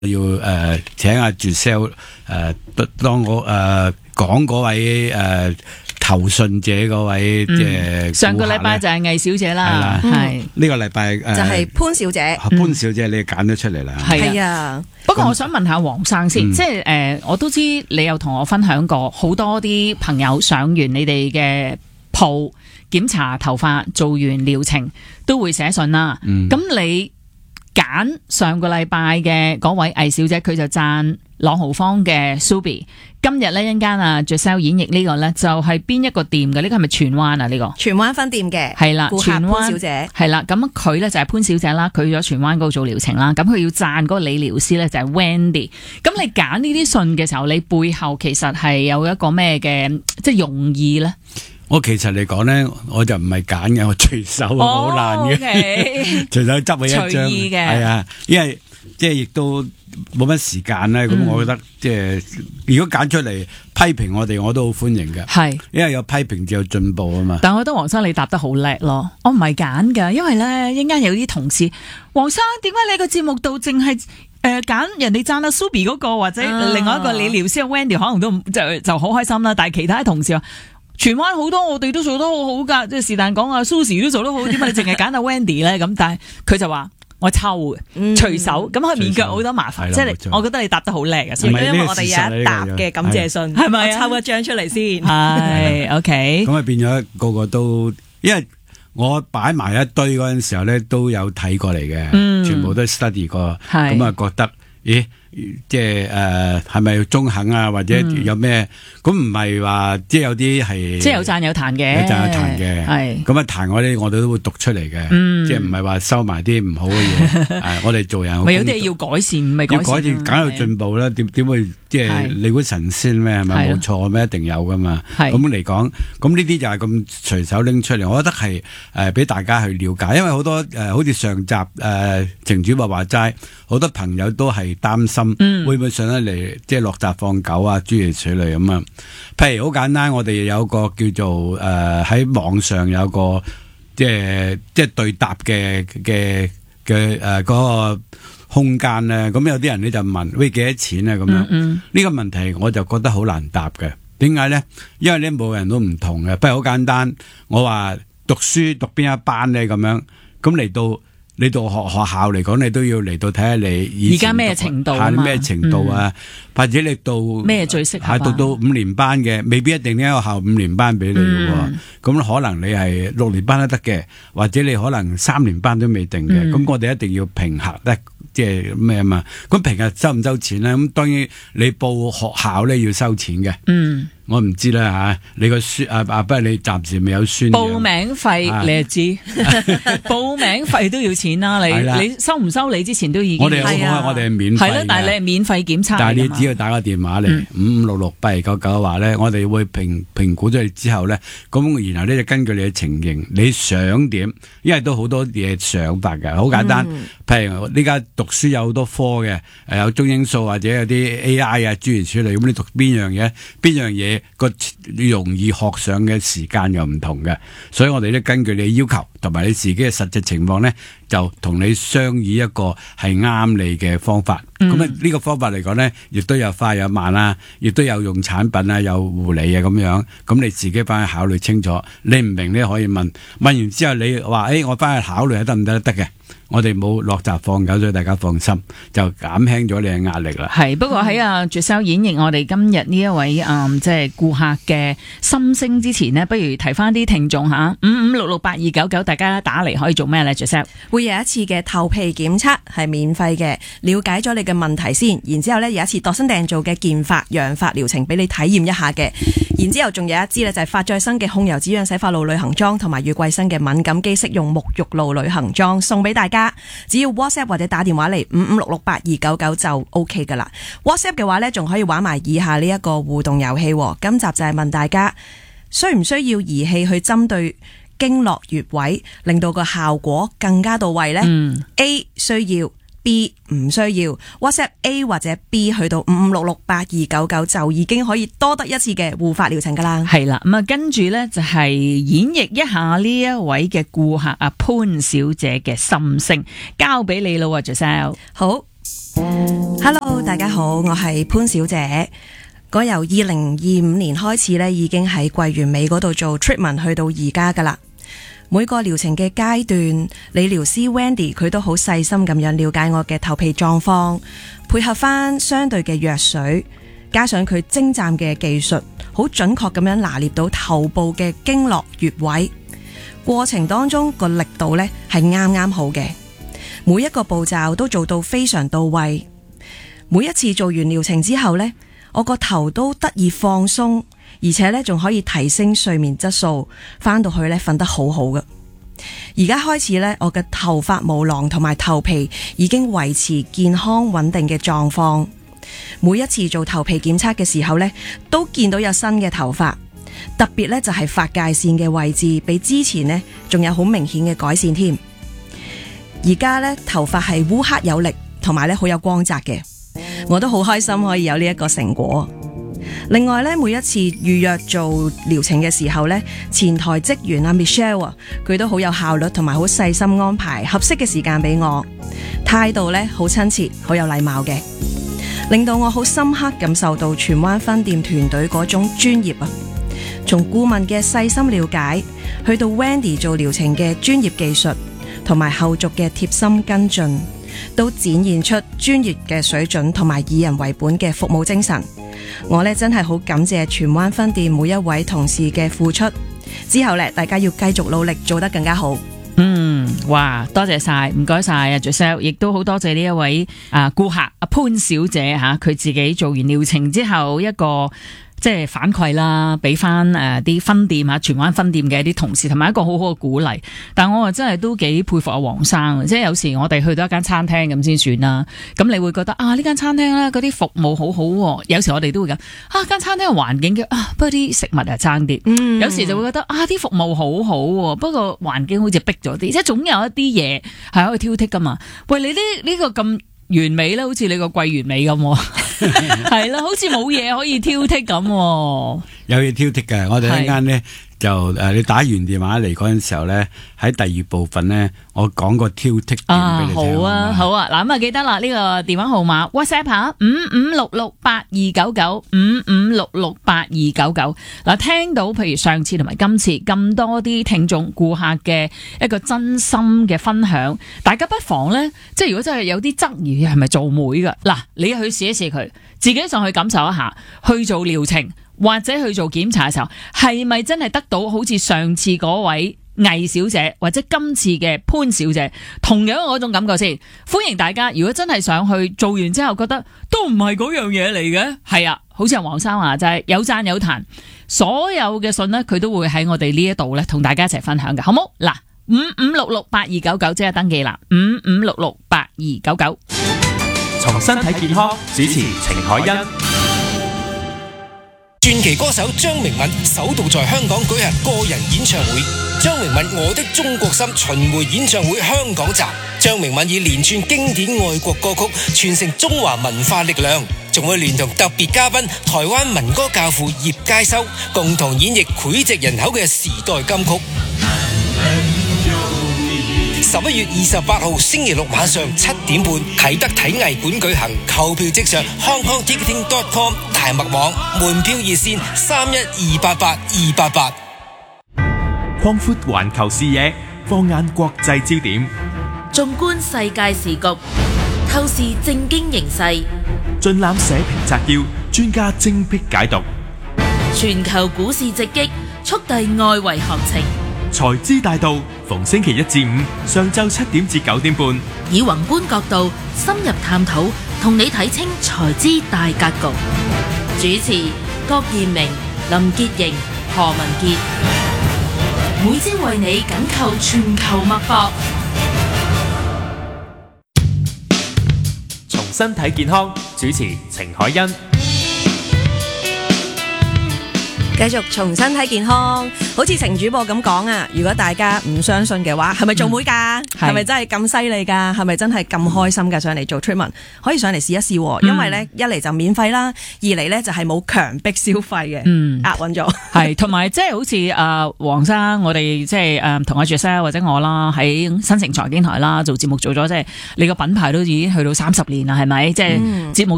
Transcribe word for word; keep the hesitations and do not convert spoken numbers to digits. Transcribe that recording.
要誒、呃、請阿 Giselle 誒當我誒講嗰位誒、呃、投信者嗰位即係、嗯、 上個禮拜就係魏小姐啦，係呢、 嗯、個禮拜誒就係潘小姐， 潘小姐你揀咗出嚟啦， 係啊。 不過我想問下黃生先，嗯、即係誒、呃，我都知你有同我分享過好多啲朋友上完你哋嘅鋪檢查頭髮，做完療程都會寫信啦。咁、嗯、你揀上個禮拜嘅嗰位魏小姐，佢就讚朗豪坊嘅 Subi。今日呢一間啊 Giselle 演繹呢個呢，就係邊一個店嘅？呢、這個係咪荃灣啊？呢、這個荃灣分店嘅係啦， 荃灣潘小姐係啦。咁佢呢就係潘小姐啦，佢去咗荃灣嗰度做療程啦。咁佢要讚嗰個理療師呢，就係 Wendy。咁你揀呢啲信嘅時候，你背後其實係有一個咩嘅即係用意呢？ 我其實嚟講咧，我就唔係揀嘅，我隨手好難嘅，隨手執起一張，係啊，因為即係亦都冇乜時間咧，咁、嗯、我覺得即係如果揀出嚟批評我哋，我都好歡迎嘅，係，因為有批評就有進步啊嘛。 但係我覺得黃生你答得好叻咯，我唔係揀㗎，因為咧一陣間有啲同事，黃生點解你個節目度淨係誒揀人哋讚阿 Subi 嗰個或者另外一個理療師阿 Wendy 可能都就就好開心啦，但係其他同事話。荃灣好多我哋都做得好好噶，即係是但講啊 Susie 都做得好，點解你淨係揀阿 Wendy 咧？咁但係佢就話我抽嘅，隨手咁佢面腳好多麻煩，即係我覺得你答得好叻啊！所以因為我哋有一沓嘅感謝信，係咪抽一張出嚟先？係 OK。咁啊變咗個個都，因為我擺埋一堆嗰陣時候咧，都有睇過嚟嘅，嗯、全部都 study 過，咁啊覺得咦？即係誒，係咪中肯啊？或者有咩？咁唔係話，即係有啲係，即係有讚有彈嘅，有讚有彈嘅。係咁啊，彈我哋我哋都會讀出嚟嘅。嗯，即係唔係話收埋啲唔好嘅嘢。誒，我哋做人咪有啲嘢要改善，唔係改善。要改善，梗有進步啦。點點會即係你估神仙咩？係咪冇錯咩？一定有噶嘛。係咁嚟講，咁呢啲就係咁隨手拎出嚟。我覺得係誒，俾大家去了解，因為好多誒，好似上集誒，程主播話齋，好多朋友都係擔心。嗯，會唔會上得嚟即係落閘放狗啊？諸如此類咁啊？譬如好簡單，我哋有個叫做誒喺、呃、網上有個即係即係對答嘅嘅嘅誒嗰個空間咧。咁有啲人咧就問喂，幾多錢啊？咁樣呢、嗯嗯、個問題我就覺得好難答嘅。點解咧？因為咧每個人都唔同嘅。不如好簡單，我話讀書讀邊一班咧咁樣，咁嚟到。你到學學校嚟講，你都要嚟到睇下你而家咩程度啊？咩程度啊？嗯、或者你到咩最適合？係讀到五年班嘅，未必一定呢個學校五年班俾你嘅。咁、嗯、可能你係六年班都得嘅，或者你可能三年班都未定嘅。咁、嗯、我哋一定要評核得，即係咩啊嘛？咁平日收唔收錢咧？咁當然你報學校咧要收錢嘅。嗯。我唔知啦吓，你個孫啊啊，不過你暫時未有孫。報名費、啊、你就知，報名費都要錢啦。你你收唔收你之前都已經。我哋好好，我哋係免費。係咯，但係你係免費檢測。但係你只要打個電話嚟五五六六八二九九話咧，我哋會評評估咗你之後咧，咁然後咧就根據你嘅情形，你想點？因為都好多嘢想法嘅，好簡單。嗯、譬如呢家讀書有好多科嘅，誒有中英數或者有啲 A I 啊諸如此類，咁你讀邊樣嘢？邊樣嘢？個容易學上嘅時間又唔同嘅，所以我哋咧根據你嘅要求同埋你自己嘅實際情況咧，就同你商議一個係啱你嘅方法。咁啊呢個方法嚟講咧，亦都有快有慢啦，亦都有用產品啊，有護理啊咁樣。咁你自己翻去考慮清楚。你唔明咧可以問，問完之後你話誒、欸，我翻去考慮下得唔得？得嘅。我哋冇落閘放狗，所以大家放心，就減輕咗你嘅壓力啦。係，不過喺阿 Giselle 演繹我哋今日呢一位誒，即係顧客嘅心聲之前呢，不如提翻啲聽眾吓，五五六六八二九九，大家打嚟可以做咩咧 Giselle？ 會有一次嘅頭皮檢測係免費嘅，了解咗你嘅問題先，然之後咧有一次度身訂造嘅健髮養髮療程俾你體驗一下嘅，然之後仲有一支咧就係發再生嘅控油止癢洗髮露旅行裝，同埋月桂生嘅敏感肌適用沐浴露旅行裝送俾大家。只要 WhatsApp 或者打電話嚟五五六六八二九九就 OK 噶啦。WhatsApp 嘅話呢，仲可以玩埋以下呢一個互動遊戲。今集就係問大家，需唔需要儀器去針對經絡穴位，令到個效果更加到位呢？嗯、A 需要。B 唔需要 WhatsApp A 或者 B 去到五五六六八二九九就已經可以多得一次嘅護髮療程噶啦。 係啦，咁啊跟住呢就係演繹一下呢一位嘅顧客阿潘小姐嘅心聲，交俾你咯，Giselle。 好， Hello， 大家好，我係潘小姐。我由二零二五年開始咧，已經喺桂綸鎂嗰度做 treatment， 去到而家噶啦。每個療程嘅階段，理療師 Wendy 佢都好細心咁樣了解我嘅頭皮狀況，配合翻相對嘅藥水，加上佢精湛嘅技術，好準確咁樣拿捏到頭部嘅經絡穴位。過程當中個力度呢係啱啱好嘅，每一個步驟都做到非常到位。每一次做完療程之後呢，我個頭都得以放鬆，而且呢仲可以提升睡眠質素，翻到去呢瞓得好好嘅。而家開始呢，我嘅頭髮毛囊同埋頭皮已經維持健康穩定嘅狀況。每一次做頭皮檢測嘅時候呢，都見到有新嘅頭髮，特別呢就係髮界線嘅位置，比之前呢仲有好明顯嘅改善添。而家呢，頭髮係烏黑有力，同埋呢好有光澤嘅。我都好開心可以有呢一個成果。另外咧，每一次預約做療程嘅時候咧，前台職員啊 Michelle 啊，佢都好有效率同埋好細心安排合適嘅時間俾我，態度咧好親切，好有禮貌嘅，令到我好深刻感受到荃灣分店團隊嗰種專業啊。從顧問嘅細心了解，去到 Wendy 做療程嘅專業技術，同埋後續嘅貼心跟進，都展現出專業嘅水準同埋以人為本嘅服務精神。我呢真係好感謝荃灣分店每一位同事嘅付出。之後呢，大家要繼續努力，做得更加好。 嗯，哇，多謝晒，唔該晒啊 Giselle， 亦都好多謝呢一位啊顧客阿潘小姐吓，佢自己做完療程之後一個即係反饋啦，俾翻誒啲分店啊，荃灣分店嘅一啲同事，同埋一個好好嘅鼓勵。但我啊真係都幾佩服阿黃生，即係有時我哋去到一間餐廳咁先算啦。咁你會覺得啊，呢間餐廳咧嗰啲服務好好，有時我哋都會咁啊，間餐廳嘅環境嘅啊，不過啲食物係爭啲。嗯，有時就會覺得啊，啲服務好好，不過環境好似逼咗啲，即係總有一啲嘢係可以挑剔噶嘛。喂，你呢呢個咁完美咧，好似你個桂綸鎂咁。係啦，好似冇嘢可以挑剔咁。 有嘢挑剔嘅，我哋一陣間咧就誒，你打完電話嚟嗰陣時候咧，喺第二部分咧，我講個挑剔點俾你聽。好啊，好啊，嗱咁啊，記得啦，呢個電話號碼 WhatsApp 下五五六六八二九九五五六六八二九九。嗱，聽到譬如上次同埋今次咁多啲聽眾顧客嘅一個真心嘅分享，大家不妨咧，即係如果真係有啲質疑係咪做妹噶，嗱，你去試一試佢，自己上去感受一下，去做療程或者去做檢查嘅時候，係咪真係得到好似上次嗰位魏小姐或者今次嘅潘小姐同樣嗰種感覺先？歡迎大家，如果真係上去做完之後覺得都唔係嗰樣嘢嚟嘅，係啊，好似阿黃生話就係有讚有彈，所有嘅信呢，佢都會喺我哋呢一度咧同大家一齊分享嘅，好冇？嗱，五五六六八二九九即係登記啦，五五六六八二九九。 從身體健康主持程海欣。 傳奇歌手張明敏首度在香港舉行個人演唱會，張明敏我的中國心巡迴演唱會香港站。張明敏以連串經典愛國歌曲傳承中華文化力量，仲會聯同特別嘉賓台灣民歌教父葉佳修共同演繹膾炙人口嘅時代金曲。十一月二十八號星期六晚上七點半，啟德體藝館舉行，購票即上 hong kong ticketing dot com 大麥網，門票熱線三一二八八二八八。 擴闊環球視野，放眼國際焦點， 縱觀世界時局，透視政經形勢， 盡覽社評摘要，專家精闢解讀， 全球股市直擊，速遞外圍行情。 財資大道，逢星期一至五上晝七點至九點半， 以宏觀角度深入探討，同你睇清財資大格局。主持郭彥明、林潔瑩、何文傑，每朝為你緊扣全球脈搏。 從身體健康主持程海欣。 繼續重新睇健康，好似程主播咁講啊！如果大家唔相信嘅話，係咪做妹㗎？係咪、嗯、真係咁犀利㗎？係咪真係咁開心㗎？上嚟做 treatment 可以上嚟試一試，因為咧一嚟就免費啦，二嚟咧就係冇強迫消費嘅，嗯，押韻咗。係同埋即係好似誒黃生，我哋即係誒同阿 Giselle 或者我啦，喺新城財經台啦做節目做咗，即係你個品牌都已經去到三十年啦，係咪？即係節目。